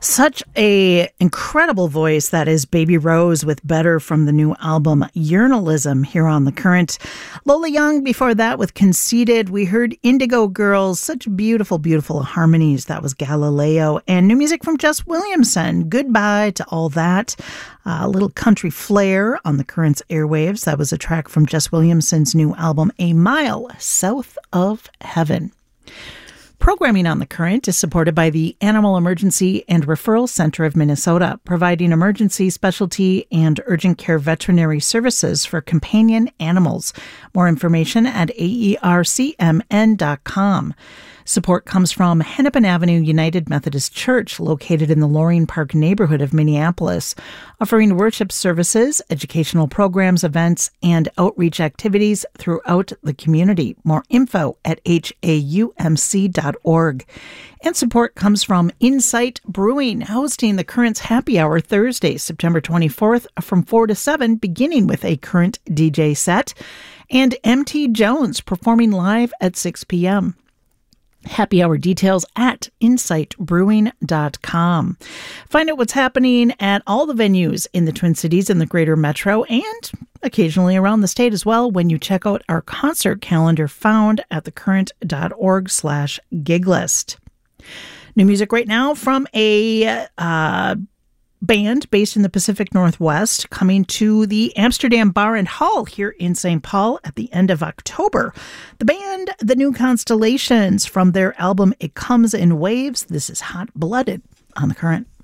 Such a incredible voice that is Baby Rose with Better from the new album Yearnalism here on The Current. Lola Young before that with Conceited. We heard Indigo Girls, such beautiful, beautiful harmonies. That was Galileo. And new music from Jess Williamson. Goodbye to All That. A little country flair on The Current's airwaves. That was a track from Jess Williamson's new album A Mile South of Heaven. Programming on The Current is supported by the Animal Emergency and Referral Center of Minnesota, providing emergency, specialty, and urgent care veterinary services for companion animals. More information at aercmn.com. Support comes from Hennepin Avenue United Methodist Church, located in the Loring Park neighborhood of Minneapolis, offering worship services, educational programs, events, and outreach activities throughout the community. More info at haumc.org. And support comes from Insight Brewing, hosting the Current's Happy Hour Thursday, September 24th from 4 to 7, beginning with a Current DJ set, and MT Jones performing live at 6 p.m. Happy Hour details at insightbrewing.com. Find out what's happening at all the venues in the Twin Cities and the Greater Metro and occasionally around the state as well when you check out our concert calendar found at thecurrent.org/giglist. New music right now from a band based in the Pacific Northwest coming to the Amsterdam Bar and Hall here in St. Paul at the end of October. The band, The New Constellations, from their album It Comes in Waves. This is Hot Blooded on The Current.